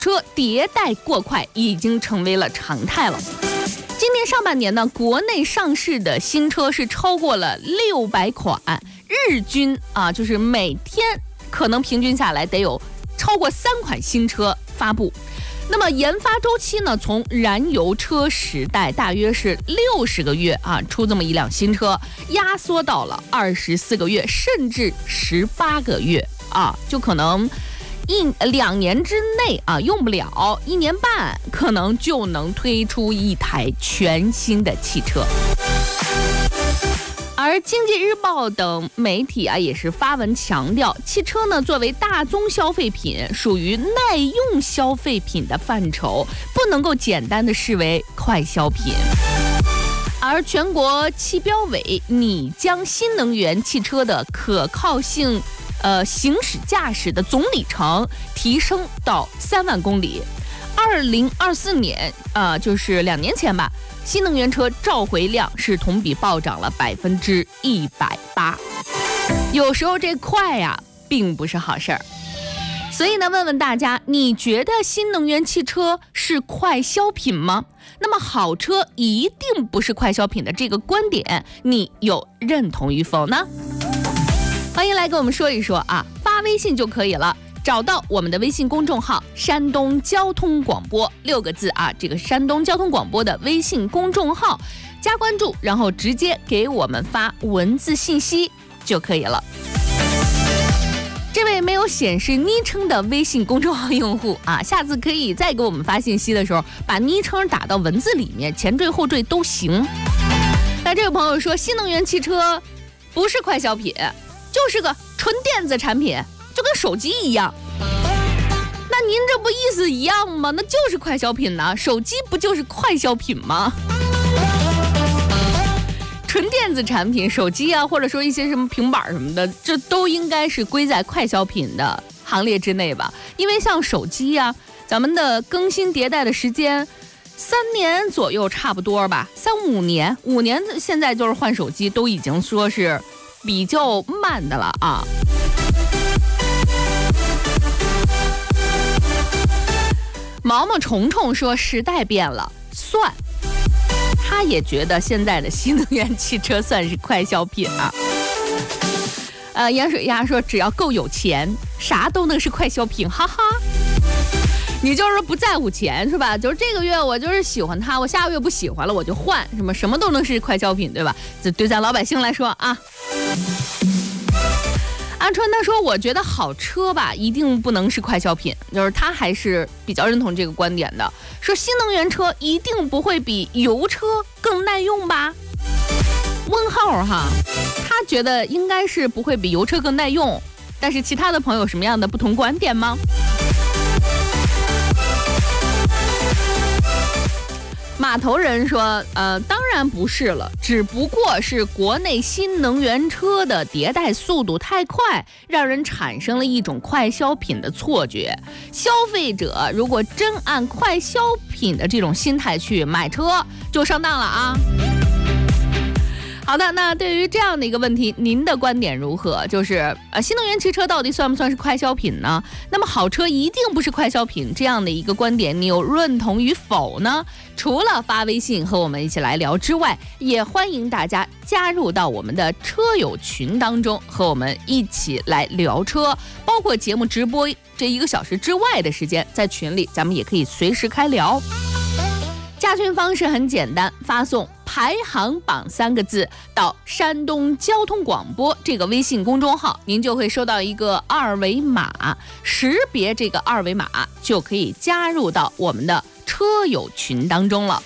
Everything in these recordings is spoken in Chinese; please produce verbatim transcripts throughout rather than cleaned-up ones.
车迭代过快已经成为了常态了。今年上半年呢，国内上市的新车是超过了六百款，日均啊，就是每天可能平均下来得有超过三款新车发布。那么研发周期呢，从燃油车时代大约是六十个月啊，出这么一辆新车，压缩到了二十四个月，甚至十八个月啊，就可能一两年之内啊用不了，一年半可能就能推出一台全新的汽车。而经济日报等媒体啊也是发文强调，汽车呢作为大宗消费品，属于耐用消费品的范畴，不能够简单的视为快消品。而全国汽标委拟将新能源汽车的可靠性，呃，行驶驾驶的总里程提升到三万公里。二零二四年，呃，就是两年前吧，新能源车召回量是同比暴涨了百分之一百八。有时候这快呀、啊，并不是好事儿。所以呢，问问大家，你觉得新能源汽车是快消品吗？那么好车一定不是快消品的这个观点，你有认同与否呢？欢迎来跟我们说一说啊，发微信就可以了。找到我们的微信公众号山东交通广播六个字啊，这个山东交通广播的微信公众号加关注，然后直接给我们发文字信息就可以了。这位没有显示昵称的微信公众号用户啊，下次可以再给我们发信息的时候把昵称打到文字里面，前缀后缀都行。那这位朋友说，新能源汽车不是快消品，就是个纯电子产品，就跟手机一样。那您这不意思一样吗？那就是快消品呢，手机不就是快消品吗？纯电子产品，手机啊，或者说一些什么平板什么的，这都应该是归在快消品的行列之内吧。因为像手机啊，咱们的更新迭代的时间三年左右差不多吧，三五年，五年现在就是换手机都已经说是比较慢的了啊。毛毛虫虫说，时代变了，算。他也觉得现在的新能源汽车算是快消品啊。呃，盐水鸭说，只要够有钱，啥都能是快消品，哈哈。你就是不在乎钱是吧？就是这个月我就是喜欢它，我下个月不喜欢了我就换，什么什么都能是快消品，对吧？这对咱老百姓来说啊。阿春他说，我觉得好车吧一定不能是快消品，就是他还是比较认同这个观点的，说新能源车一定不会比油车更耐用吧？问号哈，他觉得应该是不会比油车更耐用，但是其他的朋友有什么样的不同观点吗？码头人说，呃，当然不是了，只不过是国内新能源车的迭代速度太快，让人产生了一种快消品的错觉。消费者如果真按快消品的这种心态去买车，就上当了啊。好的，那对于这样的一个问题，您的观点如何？就是呃，新能源汽车到底算不算是快消品呢？那么好车一定不是快消品这样的一个观点，你有认同与否呢？除了发微信和我们一起来聊之外，也欢迎大家加入到我们的车友群当中，和我们一起来聊车，包括节目直播这一个小时之外的时间，在群里咱们也可以随时开聊。加群方式很简单，发送排行榜三个字到山东交通广播这个微信公众号，您就会收到一个二维码，识别这个二维码就可以加入到我们的车友群当中了。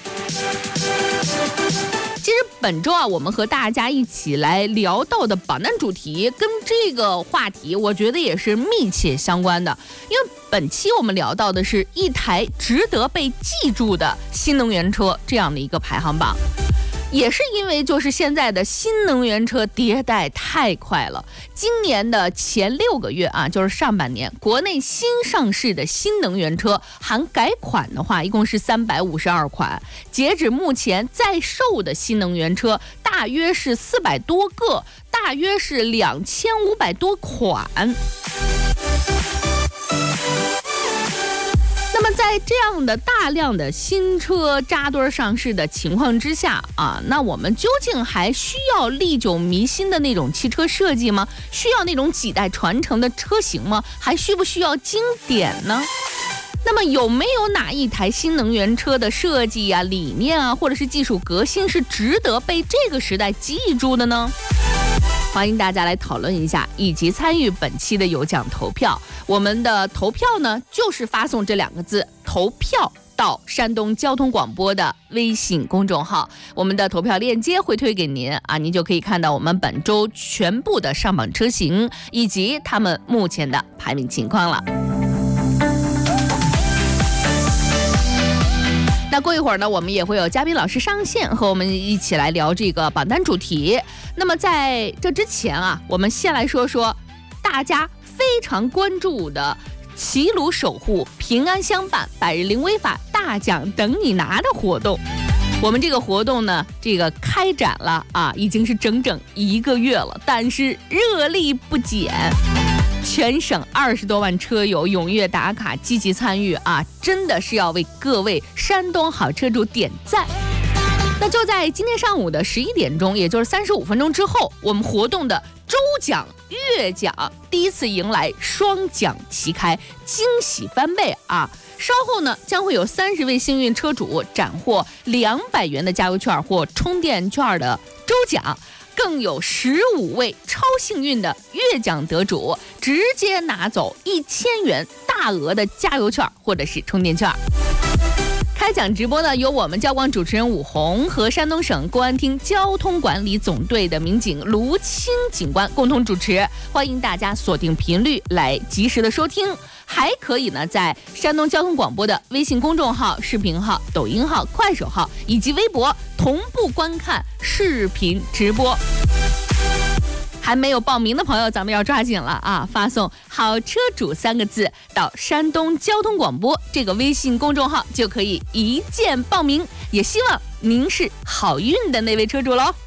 其实本周啊，我们和大家一起来聊到的榜单主题跟这个话题我觉得也是密切相关的，因为本期我们聊到的是一台值得被记住的新能源车这样的一个排行榜。也是因为就是现在的新能源车迭代太快了，今年的前六个月啊，就是上半年，国内新上市的新能源车含改款的话，一共是三百五十二款，截止目前在售的新能源车大约是四百多个，大约是两千五百多款。那么在这样的大量的新车扎堆上市的情况之下啊，那我们究竟还需要历久弥新的那种汽车设计吗？需要那种几代传承的车型吗？还需不需要经典呢？那么有没有哪一台新能源车的设计啊、理念啊，或者是技术革新是值得被这个时代记住的呢？欢迎大家来讨论一下，以及参与本期的有奖投票。我们的投票呢，就是发送这两个字“投票”到山东交通广播的微信公众号，我们的投票链接会推给您啊，您就可以看到我们本周全部的上榜车型以及他们目前的排名情况了。那过一会儿呢，我们也会有嘉宾老师上线，和我们一起来聊这个榜单主题。那么在这之前啊，我们先来说说大家非常关注的齐鲁守护平安相伴百日零违法大奖等你拿的活动。我们这个活动呢，这个开展了啊，已经是整整一个月了，但是热力不减。全省二十多万车友踊跃打卡，积极参与啊，真的是要为各位山东好车主点赞。那就在今天上午的十一点钟，也就是三十五分钟之后，我们活动的周奖、月奖第一次迎来双奖齐开，惊喜翻倍啊！稍后呢，将会有三十位幸运车主斩获两百元的加油券或充电券的周奖。更有十五位超幸运的月奖得主，直接拿走一千元大额的加油券或者是充电券。开奖直播呢，由我们交广主持人武红和山东省公安厅交通管理总队的民警卢青警官共同主持，欢迎大家锁定频率来及时的收听。还可以呢，在山东交通广播的微信公众号、视频号、抖音号、快手号以及微博同步观看视频直播。还没有报名的朋友，咱们要抓紧了啊！发送“好车主”三个字到山东交通广播这个微信公众号，就可以一键报名。也希望您是好运的那位车主喽。